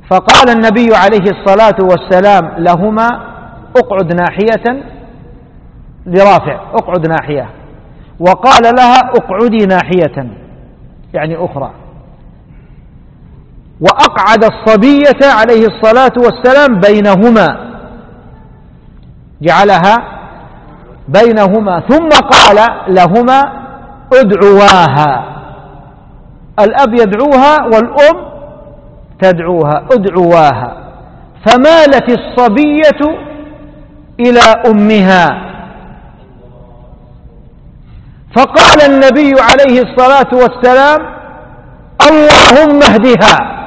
فقال النبي عليه الصلاة والسلام لهما: اقعد ناحية، لرافع اقعد ناحية، وقال لها: اقعدي ناحية يعني أخرى، وأقعد الصبية عليه الصلاة والسلام بينهما، جعلها بينهما، ثم قال لهما: ادعواها. الأب يدعوها والأم تدعوها، ادعواها. فمالت الصبية إلى أمها، فقال النبي عليه الصلاة والسلام: اللهم اهدها،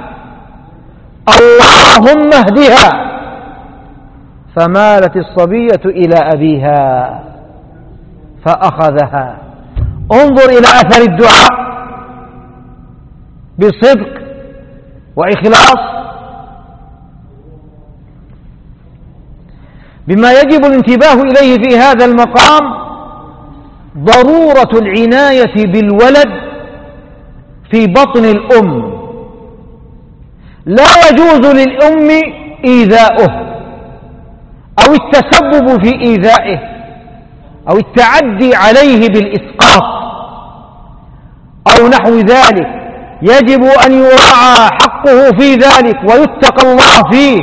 اللهم اهدها. فمالت الصبية إلى أبيها فأخذها. انظر إلى أثر الدعاء بصدق وإخلاص. بما يجب الانتباه إليه في هذا المقام ضرورة العناية بالولد في بطن الأم. لا يجوز للأم إيذاؤه أو التسبب في إيذائه أو التعدي عليه بالإسقاط أو نحو ذلك. يجب أن يراعى حقه في ذلك ويتقى الله فيه،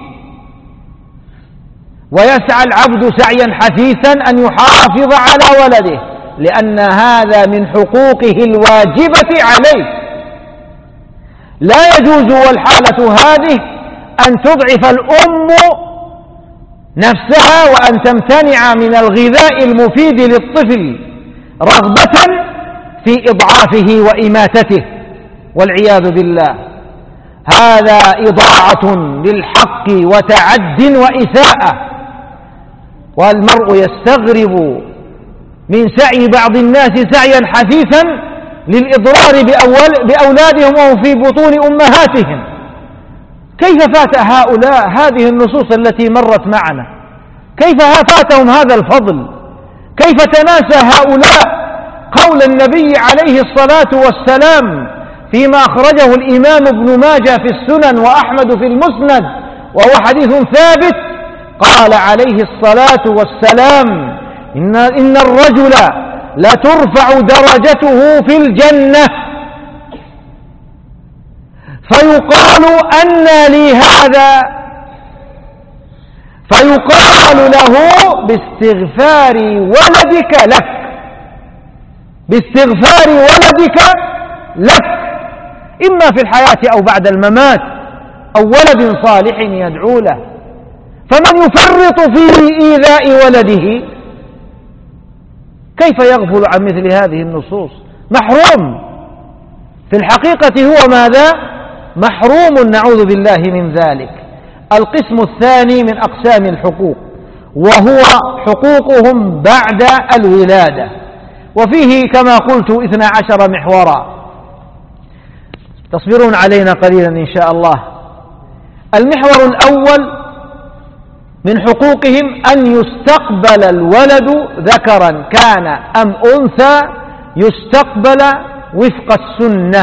ويسعى العبد سعيا حثيثا أن يحافظ على ولده، لأن هذا من حقوقه الواجبة عليه. لا يجوز والحالة هذه أن تضعف الأم نفسها وأن تمتنع من الغذاء المفيد للطفل رغبة في إضعافه وإماتته والعياذ بالله. هذا إضاعة للحق وتعد وإساءة، والمرء يستغرب من سعي بعض الناس سعيا حثيثا للإضرار بأولادهم وهم في بطون أمهاتهم. كيف فات هؤلاء هذه النصوص التي مرت معنا؟ كيف فاتهم هذا الفضل؟ كيف تناسى هؤلاء قول النبي عليه الصلاة والسلام فيما أخرجه الإمام ابن ماجه في السنن وأحمد في المسند وهو حديث ثابت؟ قال عليه الصلاة والسلام: إن الرجل لترفع درجته في الجنة فيقال: أنى لي هذا؟ فيقال له: باستغفار ولدك لك، باستغفار ولدك لك، إما في الحياة أو بعد الممات، أو ولد صالح يدعو له. فمن يفرط في إيذاء ولده كيف يغفل عن مثل هذه النصوص؟ محروم في الحقيقة، هو ماذا؟ محروم، نعوذ بالله من ذلك. القسم الثاني من أقسام الحقوق وهو حقوقهم بعد الولادة، وفيه كما قلت 12 محورا. تصبرون علينا قليلا إن شاء الله. المحور الأول من حقوقهم أن يستقبل الولد ذكرا كان أم أنثى، يستقبل وفق السنة،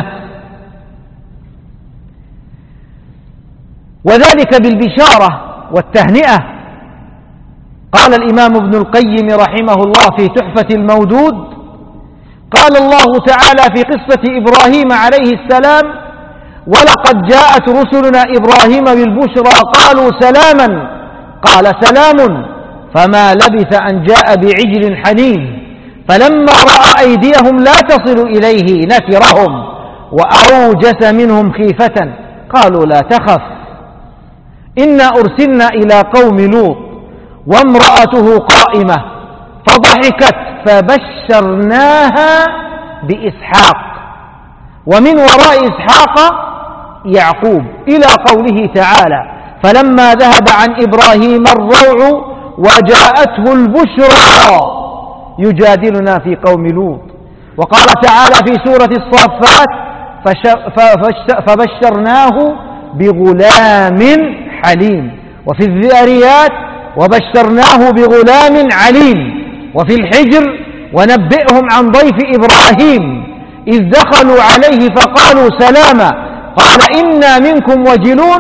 وذلك بالبشارة والتهنئة. قال الإمام ابن القيم رحمه الله في تحفة المودود: قال الله تعالى في قصة إبراهيم عليه السلام: ولقد جاءت رسلنا إبراهيم بالبشرى قالوا سلاما، قال سلام، فما لبث أن جاء بعجل حنين، فلما رأى أيديهم لا تصل إليه نكرهم وأوجس منهم خيفة قالوا لا تخف إنا أرسلنا إلى قوم لوط وامرأته قائمة فضحكت فبشرناها بإسحاق ومن وراء إسحاق يعقوب، إلى قوله تعالى: فلما ذهب عن إبراهيم الروع وجاءته البشرى يجادلنا في قوم لوط. وقال تعالى في سورة الصافات: فبشرناه بغلام حليم. وفي الذاريات: وبشرناه بغلام عليم. وفي الحجر: ونبئهم عن ضيف إبراهيم إذ دخلوا عليه فقالوا سلاما قال إنا منكم وجلون